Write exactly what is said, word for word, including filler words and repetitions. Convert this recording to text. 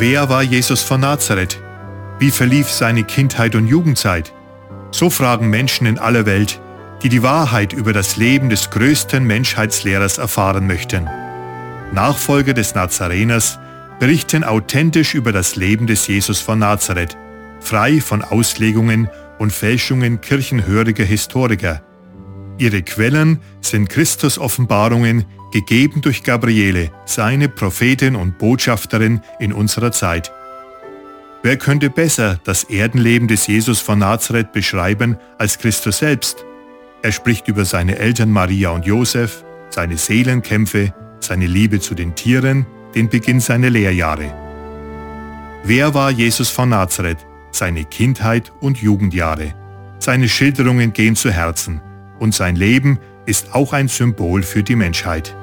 Wer war Jesus von Nazareth? Wie verlief seine Kindheit und Jugendzeit? So fragen Menschen in aller Welt, die die Wahrheit über das Leben des größten Menschheitslehrers erfahren möchten. Nachfolger des Nazareners berichten authentisch über das Leben des Jesus von Nazareth, frei von Auslegungen und Fälschungen kirchenhöriger Historiker. Ihre Quellen sind Christus-Offenbarungen, gegeben durch Gabriele, seine Prophetin und Botschafterin in unserer Zeit. Wer könnte besser das Erdenleben des Jesus von Nazareth beschreiben als Christus selbst? Er spricht über seine Eltern Maria und Josef, seine Seelenkämpfe, seine Liebe zu den Tieren, den Beginn seiner Lehrjahre. Wer war Jesus von Nazareth? Seine Kindheit und Jugendjahre. Seine Schilderungen gehen zu Herzen und sein Leben ist auch ein Symbol für die Menschheit.